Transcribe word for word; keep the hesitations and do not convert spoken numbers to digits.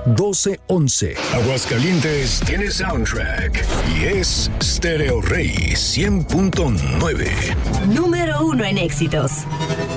doce once. Aguascalientes tiene soundtrack y es Stereo Rey cien punto nueve. Número uno en éxitos.